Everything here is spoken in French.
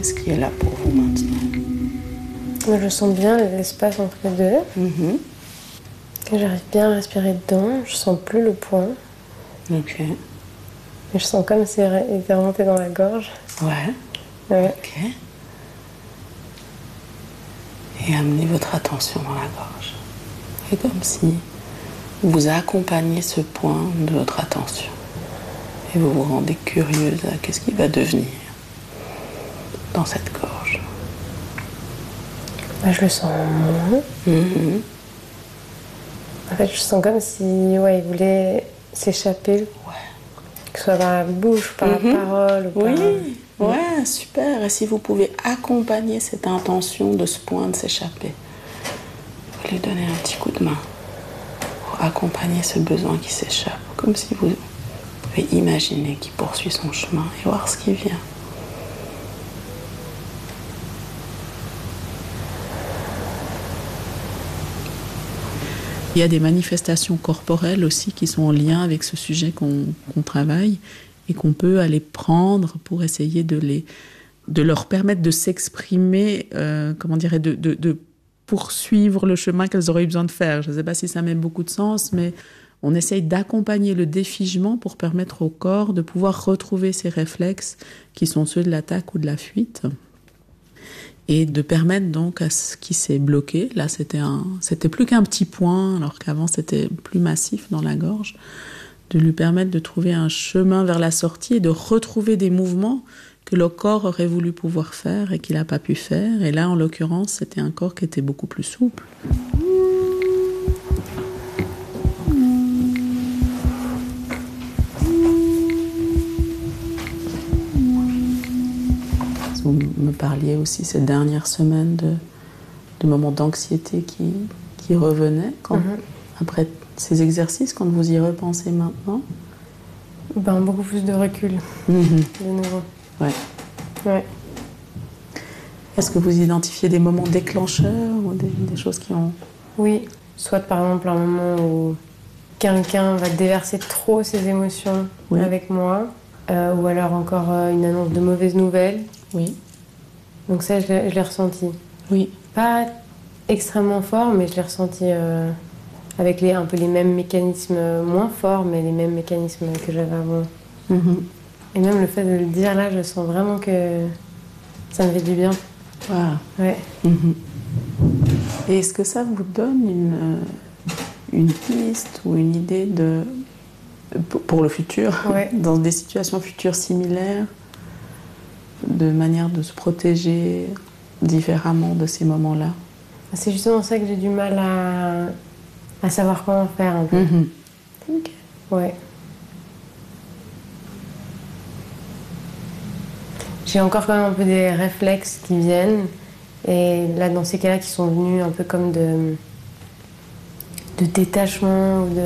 Qu'est-ce qui est là pour vous maintenant? Moi, je sens bien l'espace entre les deux. J'arrive bien à respirer dedans. Je sens plus le poing. Ok. Mais je sens comme si il était remonté dans la gorge. Ouais. Ouais. Ok. Et amenez votre attention dans la gorge. C'est comme si vous accompagnez ce point de votre attention. Et vous vous rendez curieuse à qu'est-ce qui va devenir dans cette gorge. Bah, je le sens moins. En fait, je sens comme si il voulait s'échapper. Ouais. Que ce soit par la bouche, par la parole. Ou Oui, ouais, super. Et si vous pouvez accompagner cette intention de ce point de s'échapper, vous lui donnez un petit coup de main pour accompagner ce besoin qui s'échappe, comme si vous pouvez imaginer qu'il poursuit son chemin et voir ce qui vient. Il y a des manifestations corporelles aussi qui sont en lien avec ce sujet qu'on travaille et qu'on peut aller prendre pour essayer de leur permettre de s'exprimer, de poursuivre le chemin qu'elles auraient eu besoin de faire. Je ne sais pas si ça met beaucoup de sens, mais on essaye d'accompagner le défigement pour permettre au corps de pouvoir retrouver ses réflexes qui sont ceux de l'attaque ou de la fuite. Et de permettre donc à ce qui s'est bloqué, là c'était plus qu'un petit point, alors qu'avant c'était plus massif dans la gorge, de lui permettre de trouver un chemin vers la sortie et de retrouver des mouvements que le corps aurait voulu pouvoir faire et qu'il n'a pas pu faire. Et là, en l'occurrence, c'était un corps qui était beaucoup plus souple. Vous me parliez aussi ces dernières semaines de moments d'anxiété qui revenaient après ces exercices, quand vous y repensez maintenant. Beaucoup plus de recul, de nouveau. Ouais. Est-ce que vous identifiez des moments déclencheurs ou des choses qui ont... Oui, soit par exemple un moment où quelqu'un va déverser trop ses émotions avec moi, ou alors encore une annonce de mauvaises nouvelles. Oui. Donc ça, je l'ai ressenti. Oui. Pas extrêmement fort, mais je l'ai ressenti avec un peu les mêmes mécanismes, moins forts, mais les mêmes mécanismes que j'avais avant. Et même le fait de le dire là, je sens vraiment que ça me fait du bien. Wow. Ouais. Et est-ce que ça vous donne une piste ou une idée pour le futur, dans des situations futures similaires, de manière de se protéger différemment de ces moments-là? C'est justement ça que j'ai du mal à savoir comment faire un peu. Ok. Ouais. J'ai encore quand même un peu des réflexes qui viennent. Et là, dans ces cas-là, qui sont venus un peu comme de détachement ou de